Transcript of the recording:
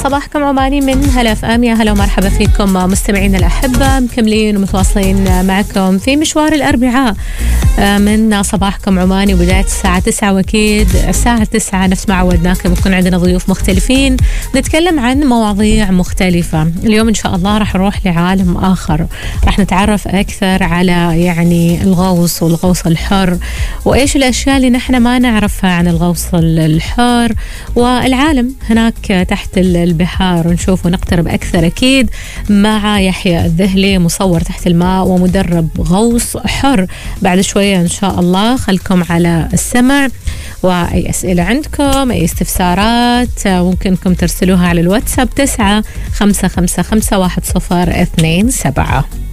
صباحكم عماني من هلا اف ام. يا هلا ومرحبا فيكم مستمعينا الأحبة، مكملين ومتواصلين معكم في مشوار الأربعاء من صباحكم عماني وبداية الساعة 9، وأكيد الساعة 9 نفس ما عودناكم بيكون عندنا ضيوف مختلفين نتكلم عن مواضيع مختلفة. اليوم إن شاء الله راح نروح لعالم آخر، راح نتعرف أكثر على يعني الغوص والغوص الحر، وإيش الأشياء اللي نحن ما نعرفها عن الغوص الحر والعالم هناك تحت البحار، ونشوف ونقترب أكثر أكيد مع يحيى الذهلي، مصور تحت الماء ومدرب غوص حر. بعد شوية إن شاء الله خلكم على السمع، وأي أسئلة عندكم أي استفسارات ممكنكم ترسلوها على الواتساب 955510227.